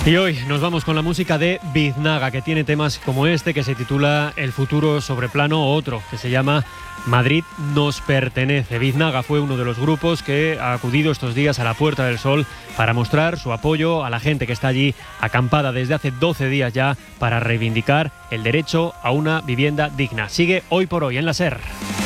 Y hoy nos vamos con la música de Biznaga, que tiene temas como este, que se titula El futuro sobre plano, o otro que se llama Madrid nos pertenece. Biznaga fue uno de los grupos que ha acudido estos días a la Puerta del Sol para mostrar su apoyo a la gente que está allí acampada desde hace 12 días ya para reivindicar el derecho a una vivienda digna. Sigue Hoy por Hoy en la SER.